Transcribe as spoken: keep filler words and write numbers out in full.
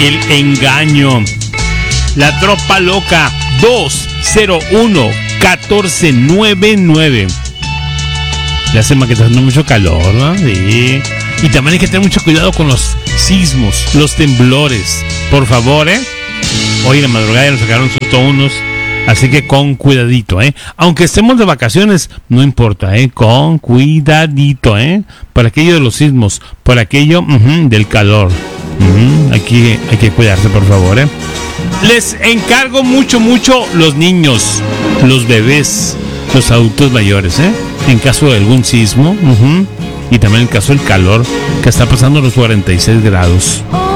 el engaño. La tropa loca dos cero uno uno cuatro nueve nueve. Ya se me está dando mucho calor, ¿no? Sí. Y también hay que tener mucho cuidado con los sismos, los temblores. Por favor, ¿eh? Hoy en la madrugada ya nos sacaron susto unos. Así que con cuidadito, ¿eh? Aunque estemos de vacaciones, no importa, ¿eh? Con cuidadito, ¿eh? Por aquello de los sismos, por aquello uh-huh, del calor. Uh-huh. Aquí hay que cuidarse, por favor, ¿eh? Les encargo mucho, mucho los niños, los bebés, los adultos mayores, ¿eh? En caso de algún sismo, uh-huh, y también en caso del calor, que está pasando los cuarenta y seis grados.